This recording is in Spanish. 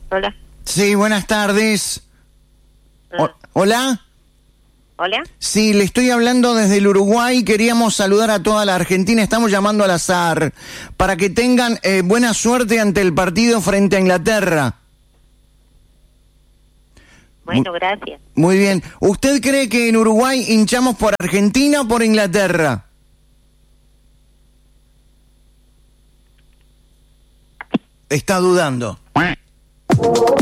Hola. Sí, buenas tardes. ¿Hola? ¿Hola? Sí, le estoy hablando desde el Uruguay. Queríamos saludar a toda la Argentina. Estamos llamando al azar para que tengan buena suerte ante el partido frente a Inglaterra. Bueno, gracias. Muy bien. ¿Usted cree que en Uruguay hinchamos por Argentina o por Inglaterra? Está dudando.